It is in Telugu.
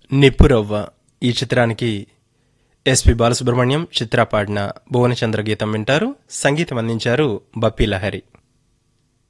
నిప్పురవ్వ ఈ చిత్రానికి ఎస్పి బాలసుబ్రహ్మణ్యం చిత్ర పాడిన భువనచంద్ర గీతం వింటారు. సంగీతం అందించారు బప్పీ లహరి.